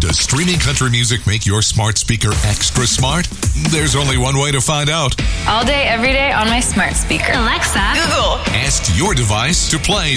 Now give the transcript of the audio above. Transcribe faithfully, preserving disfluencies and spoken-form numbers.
Does streaming country music make your smart speaker extra smart? There's only one way to find out. All day, every day on my smart speaker. Alexa, Google. Ask your device to play